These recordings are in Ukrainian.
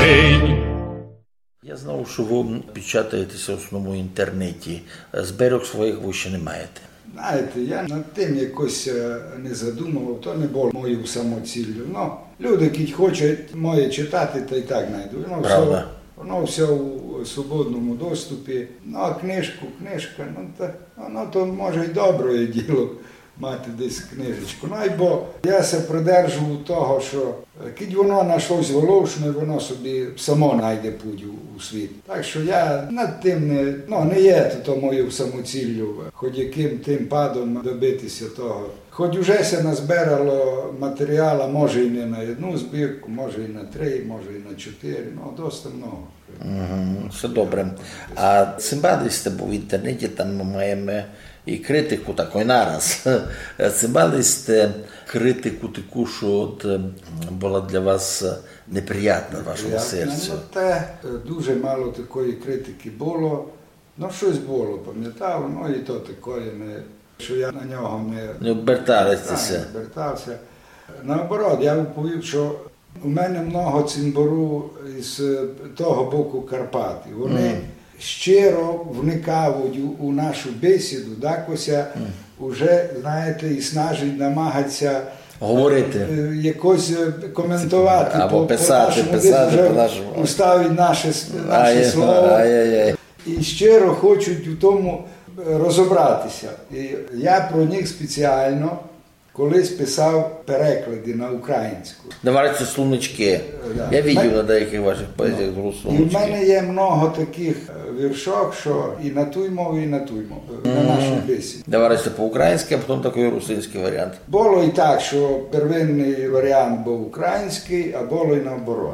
день. Я знав, що ви печатаєтеся в основному в інтернеті. Зберіг своїх ви ще не маєте. Знаєте, я над тим якось не задумував, то не було моєю самоціллю. Ну, люди, які хочуть моє читати, то і так знайдуть. Воно все у свободному доступі. Ну, а книжка, воно то може й добре діло мати десь книжечку. Ну, бо я се придержував того, що коли воно на щось волошне, воно собі само знайде путь у світ. Так що я над тим не є то моєю самоціллю, хоч яким тим падом добитися того. Хоч уже се назбирало матеріалу, може і не на одну збірку, може і на 3, може і на 4, досить много. Все добре. А цимбалисте, бо в інтернеті там ми маємо і критику такої нараз. Цимбалисте критику таку, що от була для вас неприятна в вашому серці. Дуже мало такої критики було. Щось було, пам'ятав, і то таке, що я на нього не оберталися. Не обертався. Наоборот, я відповів, що у мене много цимбару з того боку Карпат. Вони щиро вникають у нашу бесіду, дакося вже, знаєте, і снажить намагатися говорити, якось коментувати, або писати по-нашому, уставити наше слово. І щиро хочуть у тому розібратися. І я про них спеціально колись писав переклади на українську. Давайте словнички. Да. Я бачив на деяких ваших поезіях словнички. І в мене є много таких віршок, що і на ту мову, і на ту мову, на нашій бесіді. Давайте по-українськи, а потім такий русинський варіант. Було і так, що первинний варіант був український, а було і наоборот.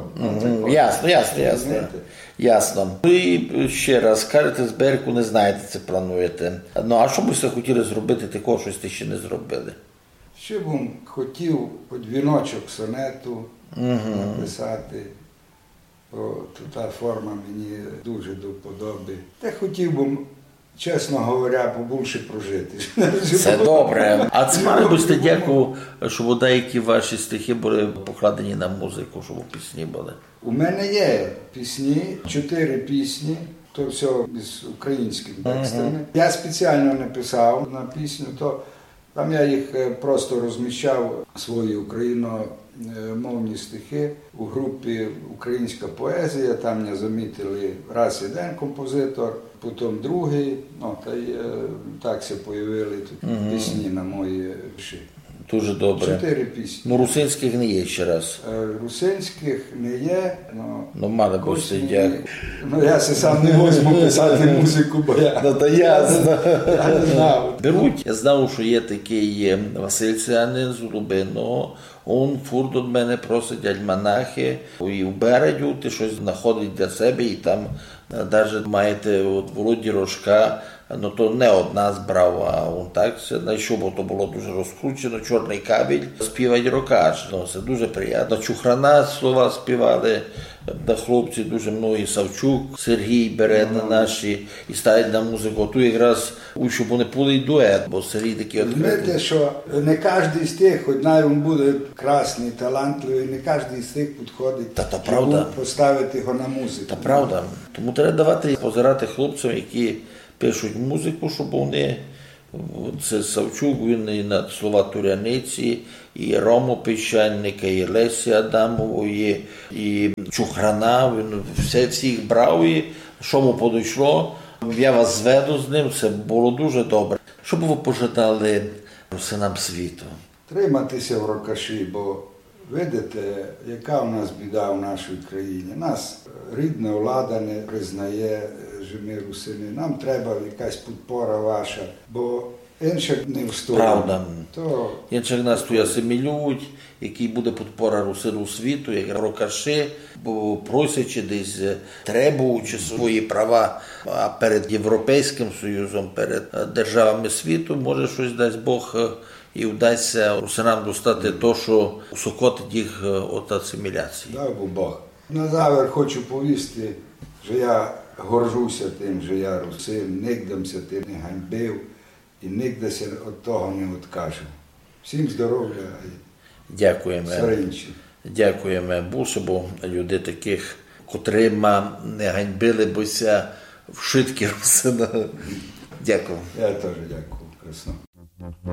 Ясно. І ще раз, кажете, збірку не знаєте, це плануєте. А що б ви хотіли зробити такого, щось ти ще не зробили? Ще б хотів дзвіночок сонету написати. Та форма мені дуже до вподоби. Та хотів би, чесно говоря, побільше прожити. Це добре. А це мали би сте дякую, щоб деякі ваші стихи були покладені на музику, щоб пісні були. У мене є пісні, 4 пісні. То все з українськими текстами. Я спеціально написав на пісню, то там я їх просто розміщав, свої україномовні стихи у групі «Українська поезія». Там мене замітили раз один композитор, потім другий. Та й так се появили пісні на мої вірші. Дуже добре. 4 пісні. Русинських не є ще раз. Русинських не є. Мали б сте дякую. Я сам не возьму писати музику, бо я не знав. Беруть. Я знав, що є такий Василь Циганин з Лубиного. Він фурт від мене просить альманахи і в Бередю, ти щось знаходить для себе і там навіть маєте от Володі Рожка, то не од нас брав, а він так се знайшов, бо то було дуже розкручено, чорний кабель, співать рокач, це дуже приємно. Чухрана слова співали, хлопці дуже многі, Савчук, Сергій бере на наші і ставить на музику. Тут якраз, щоб вони були і дует, бо Сергій такий відкритий. Знаєте, що не кожен з тих, хоч навіть він буде красний, талантливий, не кожен з тих підходить, щоб поставити його на музику. Та правда. Тому треба давати позирати хлопцям, які пишуть музику, щоб вони, це Савчук, він і на слова Туряниці, і Рому Піщанника, і Лесі Адамової, і Чухрана, він всіх брав, і що йому подійшло, я вас зведу з ним, це було дуже добре. Що б ви пожадали русинам світу? Триматися в рокаші, бо видите, яка у нас біда в нашій країні. Нас рідна влада не признає, що ми русини. Нам треба якась підпора ваша, бо інших не встоїть. Правда. Інших нас тут асимілюють, який буде підпора русину світу, як рокаші, бо просячи десь, требуючи свої права, а перед Європейським Союзом, перед державами світу, може щось дасть Бог і вдасться русинам достати те, що усокотить їх від асиміляції. Дай Бог. На завер хочу повісти, що я горжуся тим, що я русин, нігдемся тим не ганьбив і нігдеся від того не відкажу. Всім здоров'я і дякуємо. саринчі. Дякуємо Бусу, бо люди таких котрима не ганьбили бися вшитки Русина. Дякую. Я теж дякую. Красно.